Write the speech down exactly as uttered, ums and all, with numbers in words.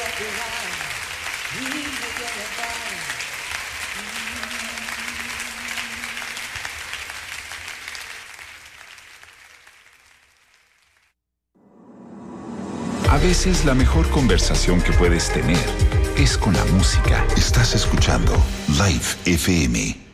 A veces la mejor conversación que puedes tener es con la música. Estás escuchando Live F M.